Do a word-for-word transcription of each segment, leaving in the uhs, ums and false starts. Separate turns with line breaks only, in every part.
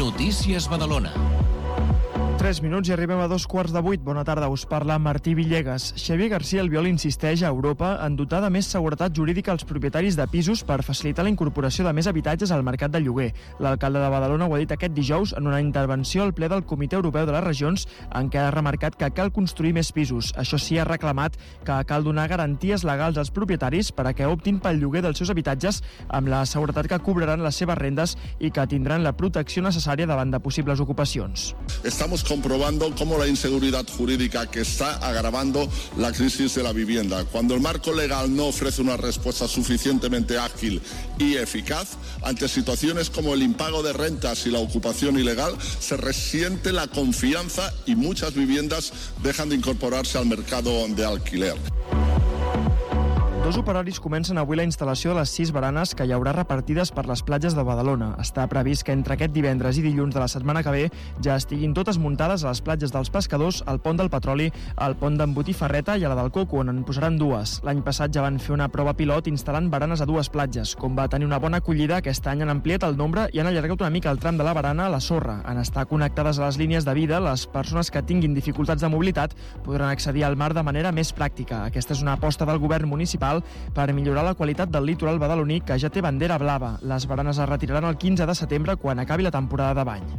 Notícies Badalona.
tres minuts i arribem a dos quarts de vuit. Bona tarda, us parla Martí Villegas. Xavier García Albiol insisteix a Europa en dotar de més seguretat jurídica als propietaris de pisos per facilitar la incorporació de més habitatges al mercat de lloguer. L'alcalde de Badalona ho ha dit aquest dijous en una intervenció al ple del Comitè Europeu de les Regions, en què ha remarcat que cal construir més pisos. Això sí, ha reclamat que cal donar garanties legals als propietaris per a que optin pel lloguer dels seus habitatges amb la seguretat que cobraran les seves rendes i que tindran la protecció necessària davant de possibles ocupacions.
Estamos comprobando cómo la inseguridad jurídica que está agravando la crisis de la vivienda. Cuando el marco legal no ofrece una respuesta suficientemente ágil y eficaz ante situaciones como el impago de rentas y la ocupación ilegal, se resiente la confianza y muchas viviendas dejan de incorporarse al mercado de alquiler.
Dos operaris comencen avui la instal·lació de les sis baranes que hi haurà repartides per les platges de Badalona. Està previst que entre aquest divendres i dilluns de la setmana que ve ja estiguin totes muntades a les platges dels Pescadors, al Pont del Petroli, al Pont d'en Botifarreta i a la del Coco, on en posaran dues. L'any passat ja van fer una prova pilot instal·lant baranes a dues platges. Com va tenir una bona acollida, aquest any han ampliat el nombre i han allargat una mica el tram de la barana a la sorra. En estar connectades a les línies de vida, les persones que tinguin dificultats de mobilitat podran accedir al mar de manera més pràctica. Aquesta és una aposta del govern municipal per millorar la qualitat del litoral badaloní, que ja té bandera blava. Les baranes es retiraran el quinze de setembre, quan acabi la temporada de bany.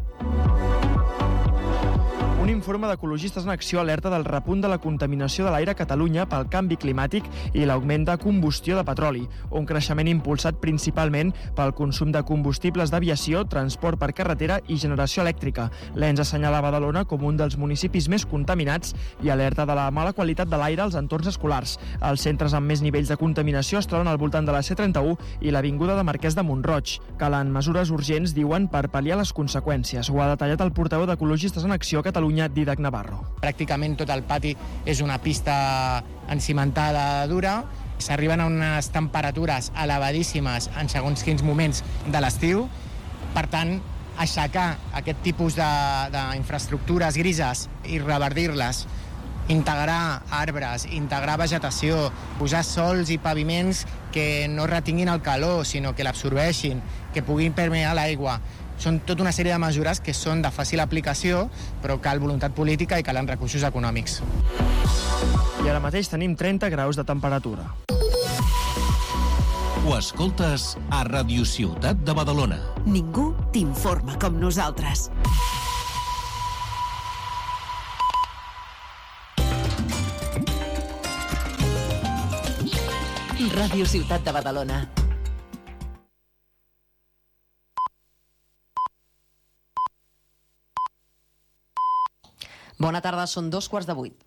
Un informe d'Ecologistes en Acció alerta del repunt de la contaminació de l'aire a Catalunya pel canvi climàtic i l'augment de combustió de petroli, un creixement impulsat principalment pel consum de combustibles d'aviació, transport per carretera i generació elèctrica. L'E N S assenyala Badalona com un dels municipis més contaminats i alerta de la mala qualitat de l'aire als entorns escolars. Els centres amb més nivells de contaminació es troben al voltant de la C trenta-u i l'avinguda de Marquès de Montroig. Calen mesures urgents, diuen, per pal·liar les conseqüències. Ho ha detallat el portaveu d'Ecologistes en Acció a Catalunya, Didac Navarro.
Pràcticament tot el pati és una pista encimentada dura. S'arriben a unes temperatures elevadíssimes en segons quins moments de l'estiu. Per tant, aixecar aquest tipus d'infraestructures grises i revertir-les, integrar arbres, integrar vegetació, posar sols i paviments que no retinguin el calor, sinó que l'absorbeixin, que puguin permear l'aigua. Són tota una sèrie de mesures que són de fàcil aplicació, però cal voluntat política i calen recursos econòmics.
I ara mateix tenim trenta graus de temperatura.
Ho escoltes a Ràdio Ciutat de Badalona.
Ningú t'informa com nosaltres. Ràdio Ciutat de Badalona. Bona tarda, són dos quarts de vuit.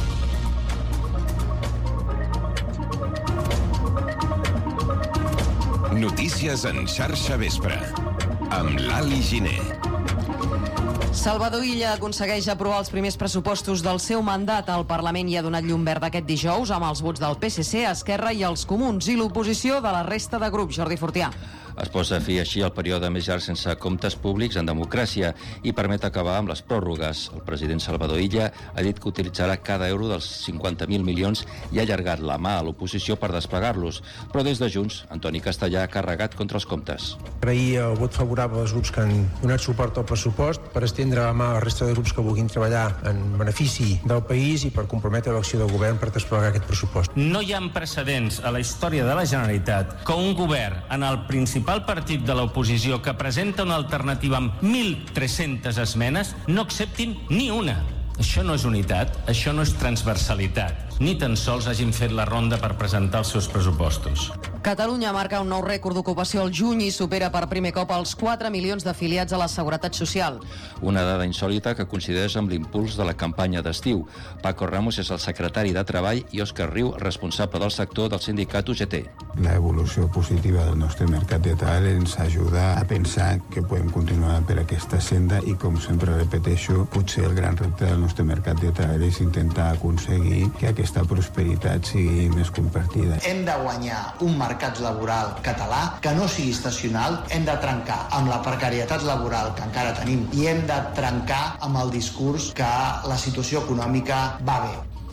Notícies en xarxa vespre, amb l'Ali Giner.
Salvador Illa aconsegueix aprovar els primers pressupostos del seu mandat. El Parlament hi ha donat llum verda aquest dijous amb els vots del P S C, Esquerra i els Comuns i l'oposició de la resta de grups. Jordi Fortià.
Es posa fi així el període més llarg sense comptes públics en democràcia i permet acabar amb les pròrrogues. El president Salvador Illa ha dit que utilitzarà cada euro dels cinquanta mil milions i ha allargat la mà a l'oposició per desplegar-los. Però des de Junts, Antoni Castellà ha carregat contra els comptes.
Agrair el vot favorable dels grups que han donat suport al pressupost per estendre la mà a la resta de grups que vulguin treballar en benefici del país i per comprometre l'acció del govern per desplegar aquest pressupost.
No hi ha precedents a la història de la Generalitat que un govern en el principal el partit de l'oposició que presenta una alternativa amb mil tres-centes esmenes no acceptin ni una. Això no és unitat, això no és transversalitat. Ni tan sols hagin fet la ronda per presentar els seus pressupostos.
Catalunya marca un nou rècord d'ocupació al juny i supera per primer cop els quatre milions d'afiliats a la Seguretat Social.
Una dada insòlita que coincideix amb l'impuls de la campanya d'estiu. Paco Ramos és el secretari de Treball i Òscar Riu, responsable del sector del sindicat U G T.
La evolució positiva del nostre mercat de treball ens ajuda a pensar que podem continuar per aquesta senda i, com sempre repeteixo, potser el gran repte del nostre mercat de treball és intentar aconseguir que aquesta prosperitat sigui més compartida.
Hem de guanyar un mercat laboral català que no sigui estacional, hem de trencar amb la precarietat laboral que encara tenim i hem de trencar amb el discurs que la situació econòmica va bé.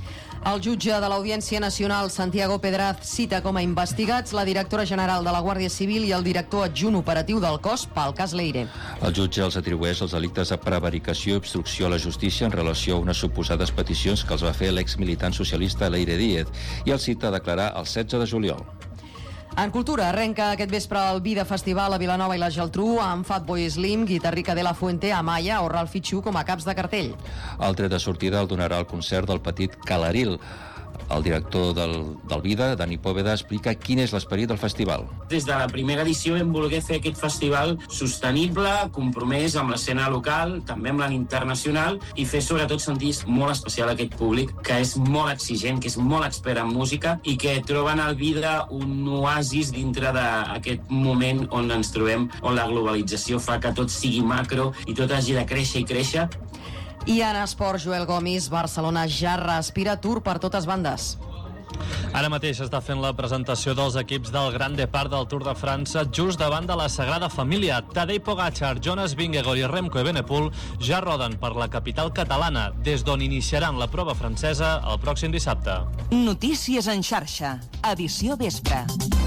El jutge de l'Audiència Nacional, Santiago Pedraz, cita com a investigats la directora general de la Guàrdia Civil i el director adjunt operatiu del cos pel cas Leire.
El jutge els atribueix els delictes de prevaricació i obstrucció a la justícia en relació a unes suposades peticions que els va fer l'ex-militant socialista Leire Díez i els cita a declarar el setze de juliol.
En cultura, arrenca aquest vespre el Vida Festival a Vilanova i la Geltrú amb Fatboy Slim, Guitarrica de la Fuente, Amaya o Ralph Fichu com a caps de cartell.
El tret de sortida el donarà el concert del Petit Calaril. El director del, del Vida, Dani Póveda, explica quin és l'esperit del festival.
Des de la primera edició vam voler fer aquest festival sostenible, compromès amb l'escena local, també amb la internacional, i fer sobretot sentir molt especial a aquest públic, que és molt exigent, que és molt expert en música i que troben al Vida un oasis dintre d'aquest moment on ens trobem, on la globalització fa que tot sigui macro i tot hagi de créixer i créixer.
I en esport, Joel Gomis, Barcelona ja respira Tour per totes bandes.
Ara mateix està fent la presentació dels equips del Grand Depart del Tour de França just davant de la Sagrada Família. Tadej Pogačar, Jonas Vingegaard i Remco Evenepoel ja roden per la capital catalana, des d'on iniciaran la prova francesa el pròxim dissabte.
Notícies en xarxa, edició vespre.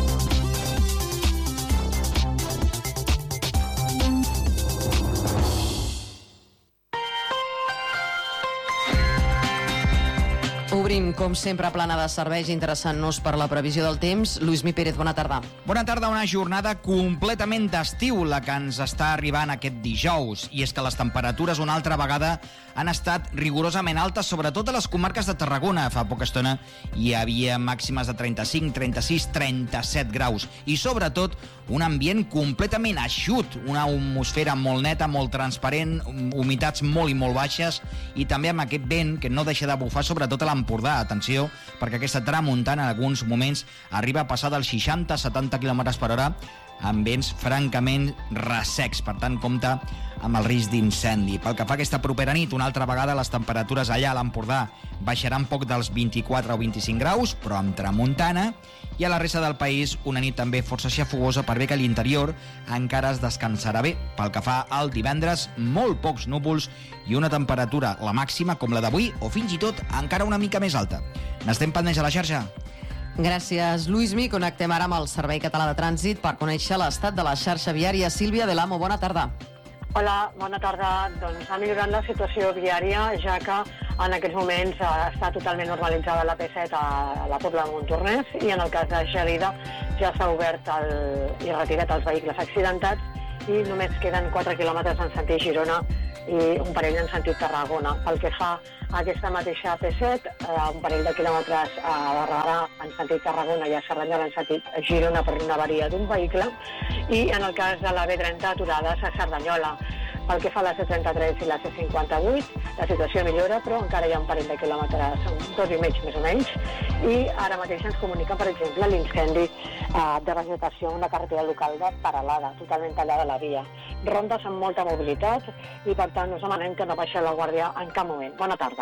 Obrim, com sempre, plana de serveis, interessant-nos per la previsió del temps. Lluïsmi Pérez, bona tarda.
Bona tarda, una jornada completament d'estiu, la que ens està arribant aquest dijous. I és que les temperatures una altra vegada han estat rigorosament altes, sobretot a les comarques de Tarragona. Fa poca estona hi havia màximes de trenta-cinc, trenta-sis, trenta-set graus. I sobretot un ambient completament eixut, una atmosfera molt neta, molt transparent, humitats molt i molt baixes, i també amb aquest vent que no deixa de bufar, sobretot a l'Empordà. Atenció, perquè aquesta tramuntana en alguns moments arriba a passar dels seixanta a setanta quilòmetres per hora amb vents francament ressecs. Per tant, compte amb el risc d'incendi. Pel que fa a aquesta propera nit, una altra vegada les temperatures allà a l'Empordà baixaran poc dels vint-i-quatre o vint-i-cinc graus, però amb tramuntana, i a la resta del país una nit també força xafogosa, per bé que a l'interior encara es descansarà bé. Pel que fa al divendres, molt pocs núvols i una temperatura, la màxima, com la d'avui, o fins i tot encara una mica més alta. N'estem pendents a la xarxa.
Gràcies, Lluïsmi. Connectem ara amb el Servei Català de Trànsit per conèixer l'estat de la xarxa viària. Sílvia de l'Amo, bona tarda.
Hola, bona tarda. Doncs ha millorat la situació viària, ja que en aquests moments està totalment normalitzada la P set a la Pobla de Montornès i en el cas de Gelida ja s'ha obert el, i retirat els vehicles accidentats i només queden quatre quilòmetres en sentit Girona i un parell en sentit Tarragona. Pel que fa a aquesta mateixa P set, un parell de quilòmetres a Barberà en sentit Tarragona i a Cerdanyola en sentit Girona per una avaria d'un vehicle, i en el cas de la B trenta aturades a Cerdanyola. Pel que fa a la C trenta-tres i la C cinquanta-vuit, la situació millora, però encara hi ha un parell de quilòmetres, dos i mig més o menys, i ara mateix ens comunica, per exemple, l'incendi eh, de vegetació en una carretera local de Peralada, totalment tallada la via. Rondes amb molta mobilitat i, per tant, us demanem que no baixeu la guàrdia en cap moment. Bona tarda.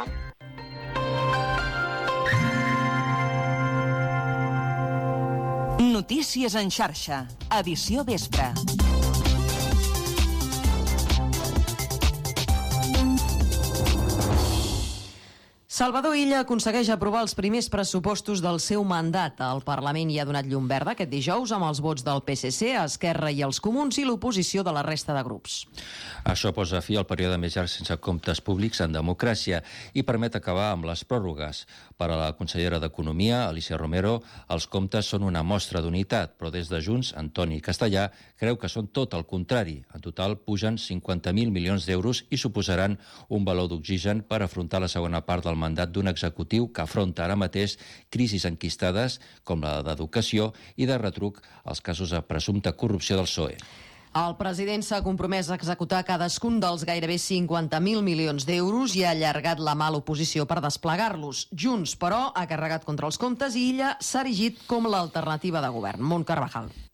Notícies en xarxa, edició vespre.
Salvador Illa aconsegueix aprovar els primers pressupostos del seu mandat. El Parlament hi ha donat llum verda aquest dijous amb els vots del P S C, Esquerra i els Comuns i l'oposició de la resta de grups.
Això posa fi al període més llarg sense comptes públics en democràcia i permet acabar amb les pròrrogues. Per a la consellera d'Economia, Alicia Romero, els comptes són una mostra d'unitat, però des de Junts, Antoni Castellà creu que són tot el contrari. En total pugen cinquanta mil milions d'euros i suposaran un valor d'oxigen per afrontar la segona part del mandat d'un executiu que afronta ara mateix crisis enquistades com la d'educació i de retruc als casos de presumpta corrupció del P S O E.
El president s'ha compromès a executar cadascun dels gairebé cinquanta mil milions d'euros i ha allargat la mà a l'oposició per desplegar-los. Junts, però, ha carregat contra els comptes i Illa s'ha erigit com l'alternativa de govern. Mont Carvajal.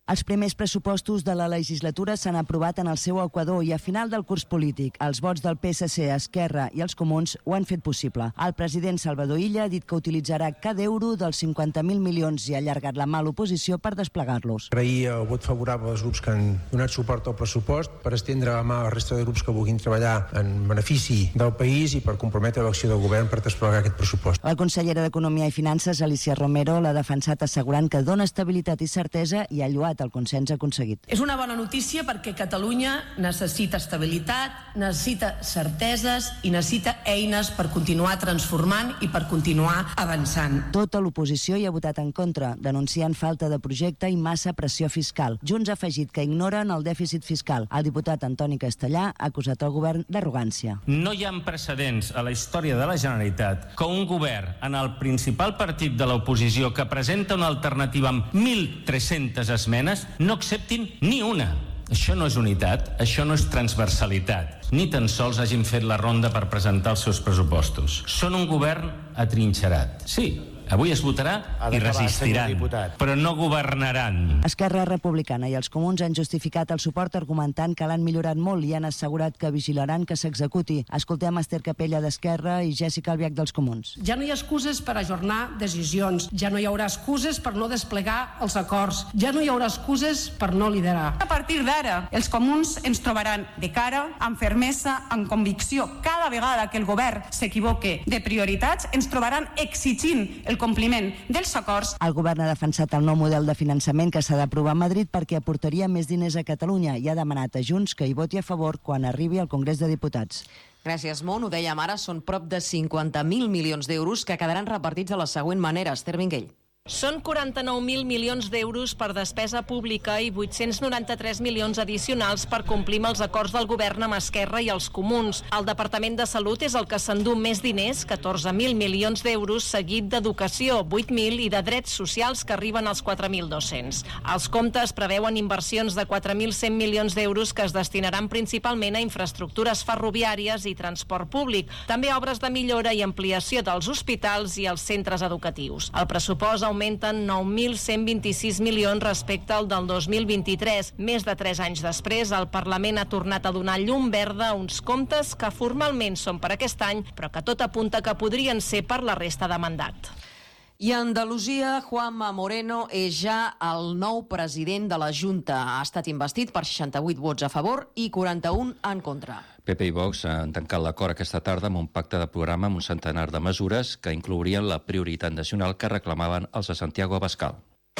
Els primers pressupostos de la legislatura s'han aprovat en el seu equador i a final del curs polític els vots del P S C, Esquerra i els Comuns ho han fet possible. El president Salvador Illa ha dit que utilitzarà cada euro dels cinquanta mil milions i ha allargat la mà a l'oposició per desplegar-los.
Agrair el vot favorable als grups que han donat suport al pressupost per estendre la mà a la resta de grups que vulguin treballar en benefici del país i per comprometre l'acció del govern per desplegar aquest pressupost.
La consellera d'Economia i Finances, Alicia Romero, l'ha defensat assegurant que dona estabilitat i certesa i ha lloat el consens aconseguit.
És una bona notícia perquè Catalunya necessita estabilitat, necessita certeses i necessita eines per continuar transformant i per continuar avançant.
Tota l'oposició hi ha votat en contra, denunciant falta de projecte i massa pressió fiscal. Junts ha afegit que ignoren el dèficit fiscal. El diputat Antoni Castellà ha acusat el govern d'arrogància.
No hi ha precedents a la història de la Generalitat que un govern en el principal partit de l'oposició que presenta una alternativa amb mil tres-centes esmenes no acceptin ni una. Això no és unitat, això no és transversalitat. Ni tan sols hagin fet la ronda per presentar els seus pressupostos. Són un govern atrinxerat. Sí, avui es votarà i resistiran, però no governaran.
Esquerra Republicana i els Comuns han justificat el suport argumentant que l'han millorat molt i han assegurat que vigilaran que s'executi. Escoltem Esther Capella d'Esquerra i Jèssica Albiach dels Comuns.
Ja no hi ha excuses per ajornar decisions, ja no hi haurà excuses per no desplegar els acords, ja no hi haurà excuses per no liderar.
A partir d'ara, els comuns ens trobaran de cara, amb fermesa, amb convicció. Cada vegada que el govern s'equivoque de prioritats, ens trobaran exigint el compliment dels acords.
El govern ha defensat el nou model de finançament que s'ha d'aprovar a Madrid perquè aportaria més diners a Catalunya i ha demanat a Junts que hi voti a favor quan arribi al Congrés de Diputats.
Gràcies, Mont. Ho dèiem ara, són prop de cinquanta mil milions d'euros que quedaran repartits de la següent manera. Esther Vinguell.
Són quaranta-nou mil milions d'euros per despesa pública i vuit-cents noranta-tres milions addicionals per complir amb els acords del govern amb Esquerra i els Comuns. El Departament de Salut és el que s'endú més diners, catorze mil milions d'euros, seguit d'Educació, vuit mil, i de Drets Socials, que arriben als quatre mil dos-cents. Els comptes preveuen inversions de quatre mil cent milions d'euros que es destinaran principalment a infraestructures ferroviàries i transport públic, també obres de millora i ampliació dels hospitals i els centres educatius. El pressupost augmenten nou mil cent vint-i-sis milions respecte al del dos mil vint-i-tres. Més de tres anys després, el Parlament ha tornat a donar llum verda a uns comptes que formalment són per aquest any, però que tot apunta que podrien ser per la resta de mandat.
I a Andalusia, Juanma Moreno és ja el nou president de la Junta. Ha estat investit per seixanta-vuit vots a favor i quaranta-un en contra.
P P i Vox han tancat l'acord aquesta tarda amb un pacte de programa amb un centenar de mesures que inclourien la prioritat nacional que reclamaven els de Santiago Abascal.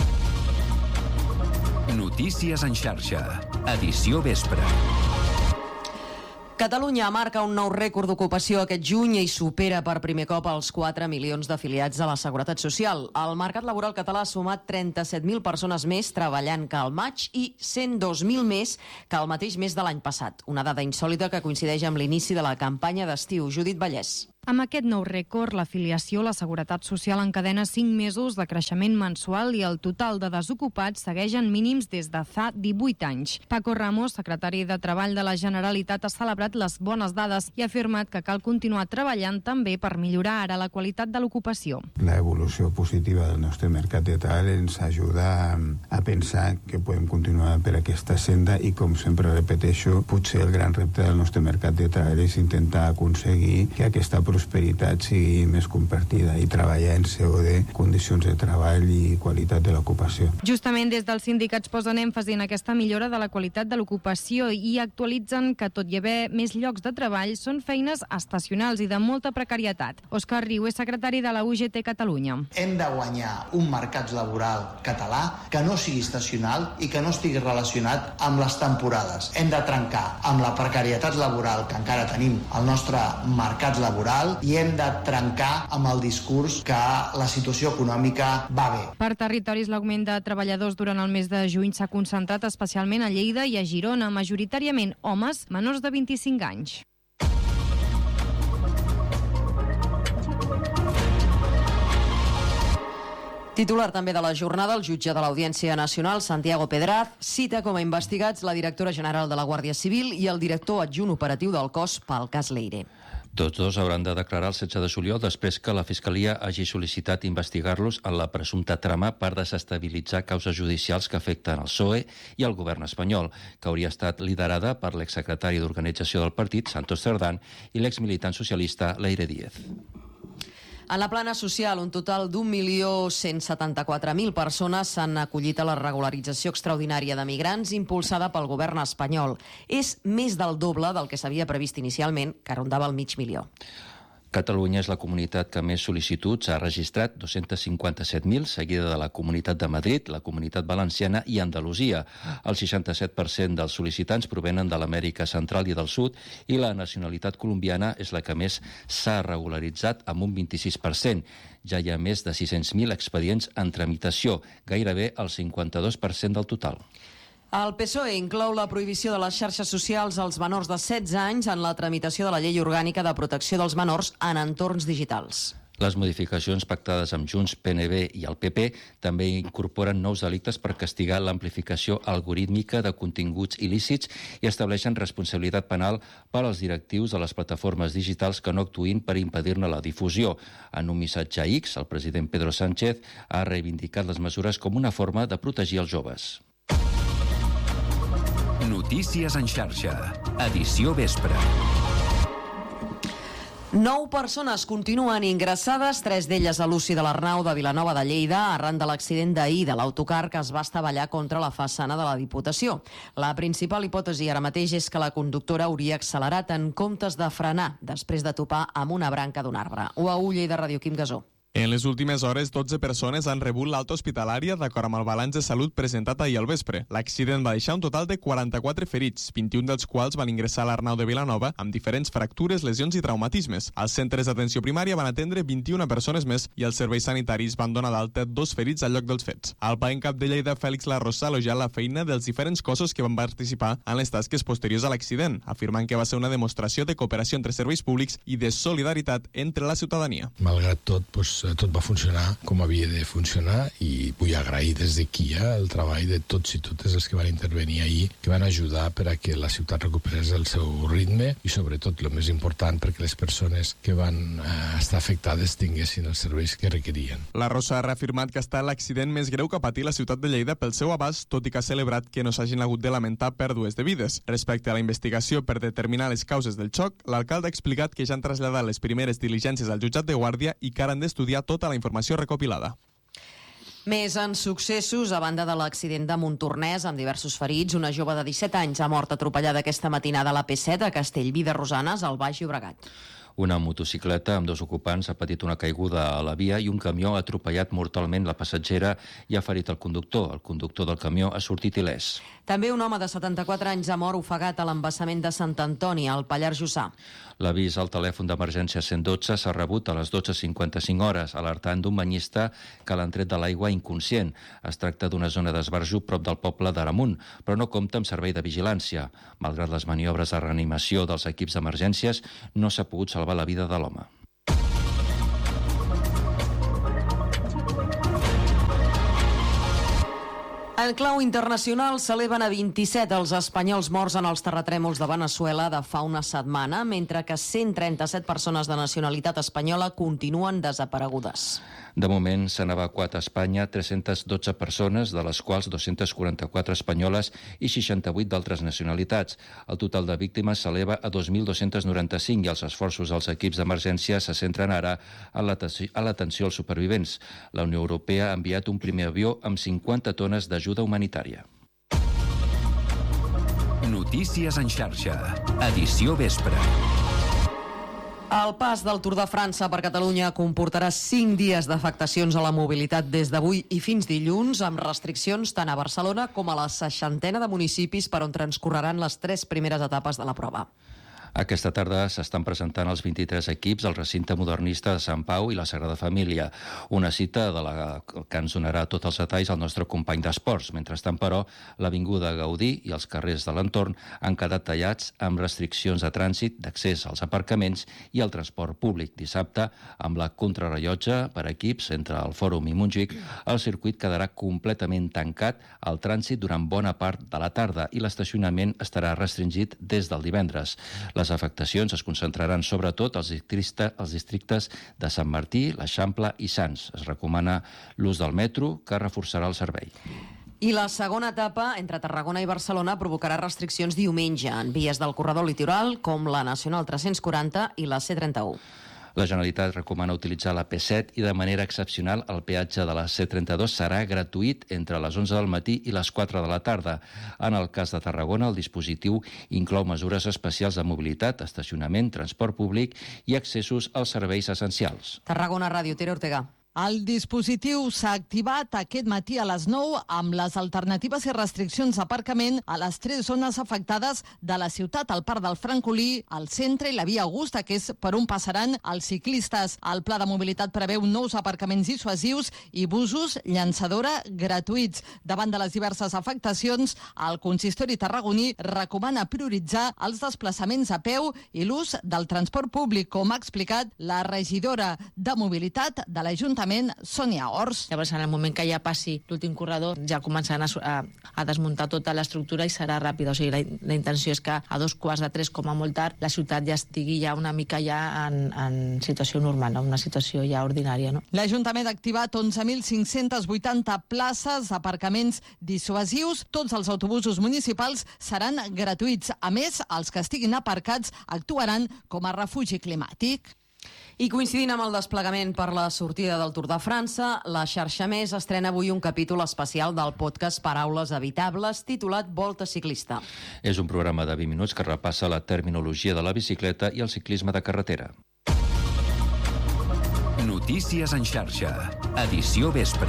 Notícies en xarxa. Edició vespre.
Catalunya marca un nou rècord d'ocupació aquest juny i supera per primer cop els quatre milions d'afiliats a la Seguretat Social. El mercat laboral català ha sumat trenta-set mil persones més treballant que al maig i cent dos mil més que el mateix mes de l'any passat. Una dada insòlita que coincideix amb l'inici de la campanya d'estiu. Judit Vallès.
Amb aquest nou rècord, l'afiliació a la Seguretat Social encadena cinc mesos de creixement mensual i el total de desocupats segueix en mínims des de fa divuit anys. Paco Ramos, secretari de Treball de la Generalitat, ha celebrat les bones dades i ha afirmat que cal continuar treballant també per millorar ara la qualitat de l'ocupació.
La evolució positiva del nostre mercat de treball ens ajuda a pensar que podem continuar per aquesta senda i, com sempre repeteixo, potser el gran repte del nostre mercat de treball és intentar aconseguir que aquesta prosperitat sigui més compartida i treballar en seu de condicions de treball i qualitat de l'ocupació.
Justament des dels sindicats posen èmfasi en aquesta millora de la qualitat de l'ocupació i actualitzen que, tot i haver més llocs de treball, són feines estacionals i de molta precarietat. Òscar Riu és secretari de la U G T Catalunya.
Hem de guanyar un mercat laboral català que no sigui estacional i que no estigui relacionat amb les temporades. Hem de trencar amb la precarietat laboral que encara tenim al nostre mercat laboral i hem de trencar amb el discurs que la situació econòmica va bé.
Per territoris, l'augment de treballadors durant el mes de juny s'ha concentrat especialment a Lleida i a Girona, majoritàriament homes menors de vint-i-cinc anys.
Titular també de la jornada, el jutge de l'Audiència Nacional, Santiago Pedraz, cita com a investigats la directora general de la Guàrdia Civil i el director adjunt operatiu del cos pel cas Leire.
Tots dos hauran de declarar el setze de juliol després que la Fiscalia hagi sol·licitat investigar-los en la presumpta trama per desestabilitzar causes judicials que afecten el P S O E i el govern espanyol, que hauria estat liderada per l'exsecretari d'Organització del partit, Santos Cerdán, i l'exmilitant socialista Leire Díez.
En la plana social, un total d'un milió cent setanta-quatre mil persones s'han acollit a la regularització extraordinària de migrants impulsada pel govern espanyol. És més del doble del que s'havia previst inicialment, que rondava el mig milió.
Catalunya és la comunitat que més sol·licituds ha registrat, dos-cents cinquanta-set mil, seguida de la Comunitat de Madrid, la Comunitat Valenciana i Andalusia. El seixanta-set per cent dels sol·licitants provenen de l'Amèrica Central i del Sud i la nacionalitat colombiana és la que més s'ha regularitzat, amb un vint-i-sis per cent. Ja hi ha més de sis-cents mil expedients en tramitació, gairebé el cinquanta-dos per cent del total.
El P S O E inclou la prohibició de les xarxes socials als menors de setze anys en la tramitació de la Llei Orgànica de Protecció dels Menors en entorns digitals.
Les modificacions pactades amb Junts, P N V i el P P també incorporen nous delictes per castigar l'amplificació algorítmica de continguts il·lícits i estableixen responsabilitat penal per als directius de les plataformes digitals que no actuïn per impedir-ne la difusió. En un missatge a X, el president Pedro Sánchez ha reivindicat les mesures com una forma de protegir els joves.
Notícies en xarxa. Edició vespre.
Nou persones continuen ingressades, tres d'elles a l'U C I de l'Arnau de Vilanova de Lleida, arran de l'accident d'ahir de l'autocar que es va estavellar contra la façana de la Diputació. La principal hipòtesi ara mateix és que la conductora hauria accelerat en comptes de frenar després de topar amb una branca d'un arbre. U A U Lleida Ràdio, Quim Gasó.
En les últimes hores, dotze persones han rebut l'alta hospitalària d'acord amb el balanç de salut presentat ahir al vespre. L'accident va deixar un total de quaranta-quatre ferits, vint-i-un dels quals van ingressar a l'Arnau de Vilanova amb diferents fractures, lesions i traumatismes. Els centres d'atenció primària van atendre vint-i-una persones més i els serveis sanitaris van donar d'alta dos ferits al lloc dels fets. El pla en cap de Lleida, Fèlix Larrosa, ha elogiat la feina dels diferents cossos que van participar en les tasques posteriors a l'accident, afirmant que va ser una demostració de cooperació entre serveis públics i de solidaritat entre la ciutadania.
Malgrat tot, doncs, tot va funcionar com havia de funcionar i vull agrair des d'aquí eh, el treball de tots i totes els que van intervenir ahir, que van ajudar per a que la ciutat recuperés el seu ritme i sobretot, el més important, perquè les persones que van eh, estar afectades tinguessin els serveis que requerien.
La Rosa ha reafirmat que ha estat l'accident més greu que ha patit la ciutat de Lleida pel seu abast, tot i que ha celebrat que no s'hagin hagut de lamentar pèrdues de vides. Respecte a la investigació per determinar les causes del xoc, l'alcalde ha explicat que ja han traslladat les primeres diligències al jutjat de Guàrdia i que ara han d'estudiar tota la informació recopilada.
Més en successos, a banda de l'accident de Montornès amb diversos ferits, una jove de disset anys ha mort atropellada aquesta matinada a la P set a Castellví de Rosanes, al Baix Llobregat.
Una motocicleta amb dos ocupants ha patit una caiguda a la via i un camió ha atropellat mortalment la passatgera i ha ferit el conductor. El conductor del camió ha sortit il·lès.
També un home de setanta-quatre anys ha mort ofegat a l'embassament de Sant Antoni, al Pallars Jussà.
L'avís al telèfon d'emergència cent dotze s'ha rebut a les dotze cinquanta-cinc hores, alertant d'un banyista que l'han tret de l'aigua inconscient. Es tracta d'una zona d'esbarjo prop del poble d'Aramunt, però no compta amb servei de vigilància. Malgrat les maniobres de reanimació dels equips d'emergències, no s'ha pogut salvar la vida de l'home.
En clau internacional, s'eleven a vint-i-set els espanyols morts en els terratrèmols de Veneçuela de fa una setmana, mentre que cent trenta-set persones de nacionalitat espanyola continuen desaparegudes.
De moment s'han evacuat a Espanya tres-centes dotze persones, de les quals dos-centes quaranta-quatre espanyoles i seixanta-vuit d'altres nacionalitats. El total de víctimes s'eleva a dos mil dos-cents noranta-cinc i els esforços dels equips d'emergència se centren ara a l'atenció als supervivents. La Unió Europea ha enviat un primer avió amb cinquanta tones d'ajuda humanitària.
Notícies en xarxa. Edició vespre.
El pas del Tour de França per Catalunya comportarà cinc dies d'afectacions a la mobilitat des d'avui i fins dilluns, amb restriccions tant a Barcelona com a la seixantena de municipis per on transcorreran les tres primeres etapes de la prova.
Aquesta tarda s'estan presentant els vint-i-tres equips al recinte modernista de Sant Pau i la Sagrada Família. Una cita de la que ens donarà tots els detalls al nostre company d'esports. Mentrestant, però, l'avinguda Gaudí i els carrers de l'entorn han quedat tallats amb restriccions de trànsit, d'accés als aparcaments i al transport públic. Dissabte, amb la contrarrellotge per equips entre el Fòrum i Montjuïc, el circuit quedarà completament tancat al trànsit durant bona part de la tarda i l'estacionament estarà restringit des del divendres. La Les afectacions es concentraran sobretot als districtes, als districtes de Sant Martí, l'Eixample i Sants. Es recomana l'ús del metro, que reforçarà el servei.
I la segona etapa, entre Tarragona i Barcelona, provocarà restriccions diumenge en vies del corredor litoral, com la Nacional tres-cents quaranta i la C trenta-u.
La Generalitat recomana utilitzar la P set i de manera excepcional el peatge de la C trenta-dos serà gratuït entre les onze del matí i les quatre de la tarda. En el cas de Tarragona, el dispositiu inclou mesures especials de mobilitat, estacionament, transport públic i accessos als serveis essencials.
Tarragona Ràdio, Tere Ortega.
El dispositiu s'ha activat aquest matí a les nou amb les alternatives i restriccions d'aparcament a les tres zones afectades de la ciutat, el Parc del Francolí, el centre i la Via Augusta, que és per on passaran els ciclistes. El pla de mobilitat preveu nous aparcaments dissuasius i busos llançadora gratuïts. Davant de les diverses afectacions, el consistori tarragoní recomana prioritzar els desplaçaments a peu i l'ús del transport públic, com ha explicat la regidora de mobilitat de l'Ajuntament, Sònia Ors.
Llavors, en el moment que ja passi l'últim corredor, ja començaran a, a, a desmuntar tota l'estructura i serà ràpid. O sigui, la, la intenció és que a dos quarts de tres, com a molt tard, la ciutat ja estigui ja una mica ja en, en situació normal, una situació ja ordinària. No?
L'Ajuntament ha activat onze mil cinc-cents vuitanta places d'aparcaments dissuasius. Tots els autobusos municipals seran gratuïts. A més, els que estiguin aparcats actuaran com a refugi climàtic.
I coincidint amb el desplegament per la sortida del Tour de França, la xarxa Més estrena avui un capítol especial del podcast Paraules Evitables, titulat Volta Ciclista.
És un programa de vint minuts que repassa la terminologia de la bicicleta i el ciclisme de carretera.
Notícies en xarxa. Edició vespre.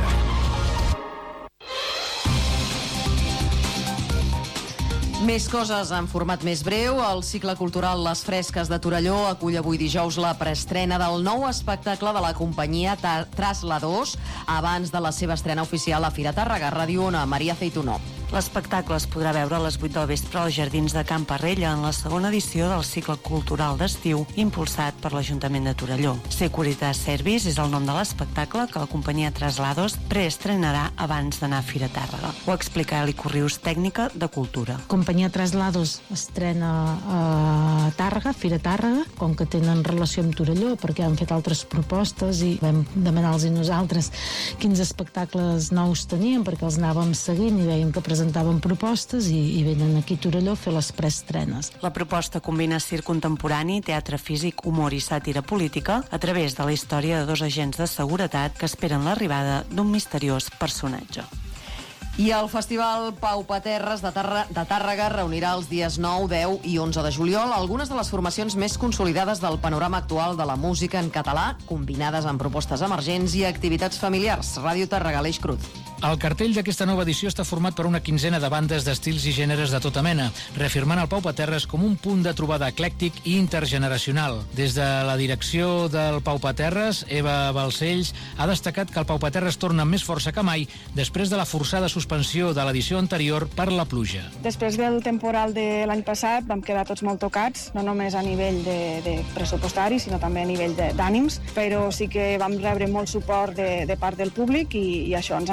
Més coses en format més breu. El cicle cultural Les Fresques de Torelló acull avui dijous la preestrena del nou espectacle de la companyia Trasladors abans de la seva estrena oficial a Fira Tàrrega. Ràdio Ona, Maria Ceituno.
L'espectacle es podrà veure a les vuit del vespre als Jardins de Can Parrella en la segona edició del cicle cultural d'estiu impulsat per l'Ajuntament de Torelló. Securitas Service és el nom de l'espectacle que la companyia Traslados preestrenarà abans d'anar a Fira Tàrrega. Ho explica Eli Corrius, tècnica de Cultura.
Companyia Traslados estrena a Tàrrega, Fira Tàrrega, com que tenen relació amb Torelló, perquè han fet altres propostes i vam demanar-los nosaltres quins espectacles nous tenien, perquè els anàvem seguint i veiem que presentaven propostes i, i venen aquí a Torelló a fer les preestrenes.
La proposta combina circ contemporani, teatre físic, humor i sàtira política a través de la història de dos agents de seguretat que esperen l'arribada d'un misteriós personatge.
I el Festival Pau Paterres de, Tàrrega, de Tàrrega reunirà els dies nou, deu i onze de juliol algunes de les formacions més consolidades del panorama actual de la música en català, combinades amb propostes emergents i activitats familiars. Ràdio Tàrrega, Aleix Cruz.
El cartell d'aquesta nova edició està format per una quinzena de bandes d'estils i gèneres de tota mena, reafirmant el Pau Paterres com un punt de trobada eclèctic i intergeneracional. Des de la direcció del Pau Paterres, Eva Balcells ha destacat que el Pau Paterres torna amb més força que mai després de la forçada suspensió de l'edició anterior per la pluja.
Després del temporal de l'any passat vam quedar tots molt tocats, no només a nivell de, de pressupostari, sinó també a nivell d'ànims, però sí que vam rebre molt suport de, de part del públic i, i això ens ha